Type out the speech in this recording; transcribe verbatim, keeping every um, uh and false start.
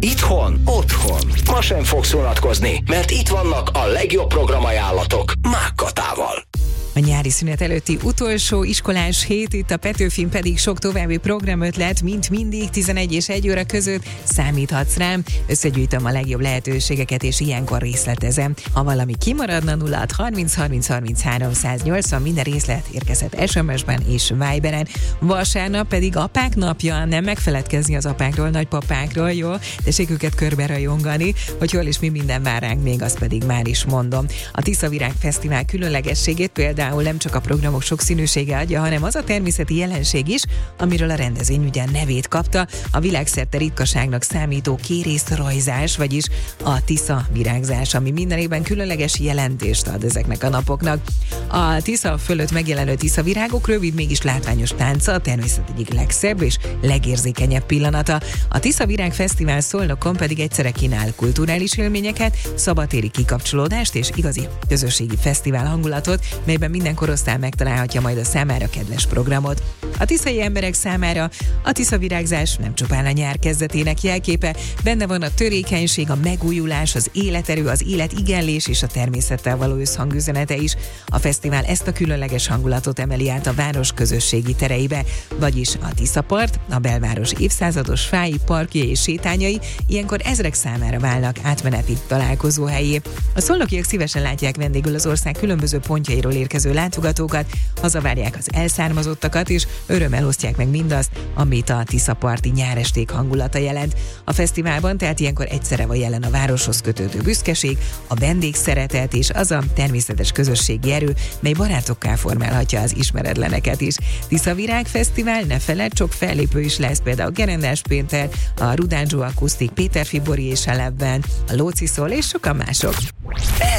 Itthon, otthon. Ma sem fogsz unatkozni, mert itt vannak a legjobb programajánlatok Mákkatával. A nyári szünet előtti utolsó iskolás hét, itt a Petőfin pedig sok további programötlet, mint mindig tizenegy és egy óra között számíthatsz rám. Összegyűjtöm a legjobb lehetőségeket, és ilyenkor részletezem. Ha valami kimaradna, nulla hat harminc harminc harminc háromszáznyolcvan, minden részlet érkezhet es em es-ben és Viberen. Vasárnap pedig apák napja, nem megfeledkezni az apákról, nagypapákról, jó? Tessék őket körbe rajongani, hogy hol és mi minden vár ránk még, azt pedig már is mondom. A Tiszavirág Fesztivál különlegességét például nem csak a programok sokszínűsége adja, hanem az a természeti jelenség is, amiről a rendezvény ugyan nevét kapta, a világszerte ritkaságnak számító kérészrajzás, vagyis a Tisza virágzás, ami minden évben különleges jelentést ad ezeknek a napoknak. A Tisza fölött megjelenő tiszavirágok rövid, mégis látványos tánca, a természet egyik legszebb és legérzékenyebb pillanata. A Tiszavirág Fesztivál Szolnokon pedig egyszerre kínál kulturális élményeket, szabadtéri kikapcsolódást és igazi közösségi fesztivál hangulatot, melyben minden korosztály megtalálhatja majd a számára kedves programot. A tiszai emberek számára a tiszavirágzás nem csupán a nyár kezdetének jelképe, benne van a törékenység, a megújulás, az életerő, az életigenlés és a természettel való összhangüzenete is. A fesztivál ezt a különleges hangulatot emeli át a város közösségi tereibe, vagyis a Tiszapart, a belváros évszázados fái, parkjai és sétányai ilyenkor ezrek számára válnak átmeneti találkozóhelyé. A szolnokiak szívesen látják vendégül az ország különböző pontjairól érkező látogatókat, hazavárják az elszármazottakat, és örömmel osztják meg mindazt, amit a tiszaparti nyáresték hangulata jelent. A fesztiválban tehát ilyenkor egyszerre van jelen a városhoz kötődő büszkeség, a vendégszeretet és az a természetes közösségi erő, mely barátokkal formálhatja az ismeretleneket is. Tiszavirág Fesztivál, ne feledd, sok fellépő is lesz, például Gerendás Péter, a Rudánzsó Akusztik, Péter Fibori és a Lebben, a Lóci Szól és sokan mások.